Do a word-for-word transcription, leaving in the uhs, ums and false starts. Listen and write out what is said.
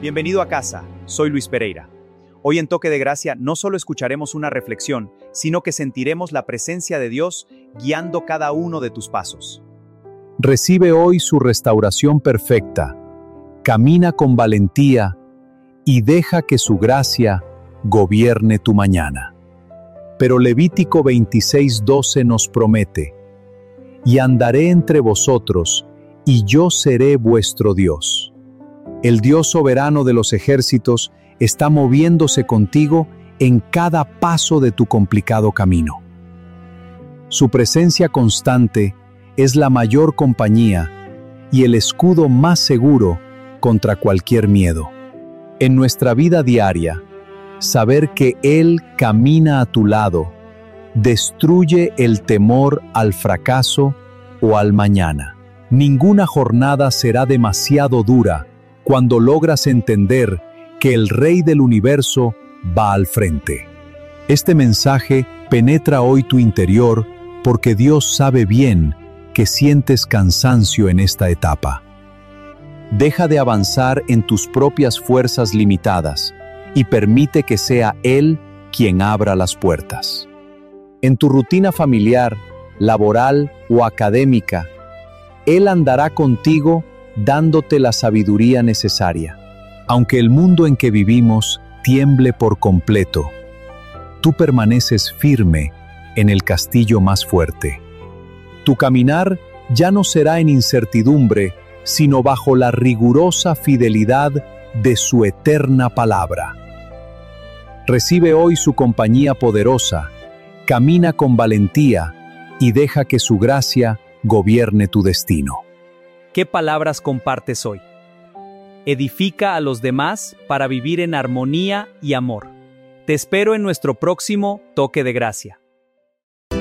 Bienvenido a casa, soy Luis Pereira. Hoy en Toque de Gracia no solo escucharemos una reflexión, sino que sentiremos la presencia de Dios guiando cada uno de tus pasos. Recibe hoy su restauración perfecta, camina con valentía y deja que su gracia gobierne tu mañana. Pero Levítico veintiséis doce nos promete: y andaré entre vosotros, y yo seré vuestro Dios. El Dios soberano de los ejércitos está moviéndose contigo en cada paso de tu complicado camino. Su presencia constante es la mayor compañía y el escudo más seguro contra cualquier miedo. En nuestra vida diaria, saber que Él camina a tu lado destruye el temor al fracaso o al mañana. Ninguna jornada será demasiado dura cuando logras entender que el Rey del Universo va al frente. Este mensaje penetra hoy tu interior porque Dios sabe bien que sientes cansancio en esta etapa. Deja de avanzar en tus propias fuerzas limitadas y permite que sea Él quien abra las puertas. En tu rutina familiar, laboral o académica, Él andará contigo dándote la sabiduría necesaria. Aunque el mundo en que vivimos tiemble por completo, tú permaneces firme en el castillo más fuerte. Tu caminar ya no será en incertidumbre, sino bajo la rigurosa fidelidad de su eterna palabra. Recibe hoy su compañía poderosa, camina con valentía y deja que su gracia gobierne tu destino. ¿Qué palabras compartes hoy? Edifica a los demás para vivir en armonía y amor. Te espero en nuestro próximo Toque de Gracia.